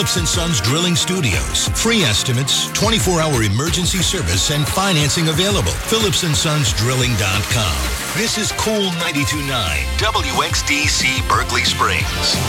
Phillips & Sons Drilling Studios. Free estimates, 24-hour emergency service, and financing available. PhillipsandSonsDrilling.com. This is Cool 92.9 WXDC Berkeley Springs.